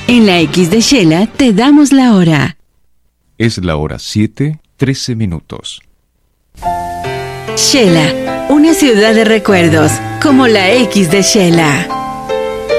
En la X de Shela te damos la hora. Es la hora 7:13. Shela, una ciudad de recuerdos, como la X de Shela.